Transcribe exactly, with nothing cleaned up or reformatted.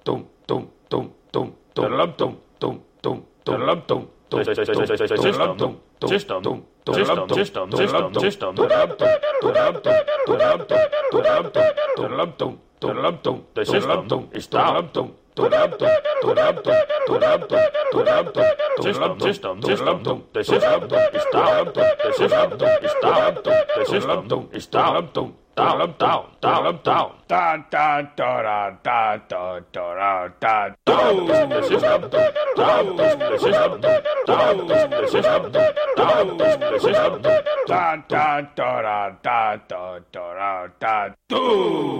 dum dum dum dum dum dum dum dum dum dum system system system system system system the system is down system system system the system is down the system is down the system is down down down down down Da da da da da da da da. the system down the system down the system down the system Da da da da da da da da.